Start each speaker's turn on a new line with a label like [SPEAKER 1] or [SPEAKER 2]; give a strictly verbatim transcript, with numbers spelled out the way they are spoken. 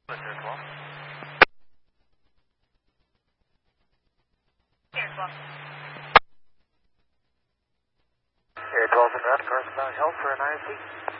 [SPEAKER 1] Air twelve.
[SPEAKER 2] Air twelve.
[SPEAKER 1] Air twelve and Red, Carson Valley Health for an I S C.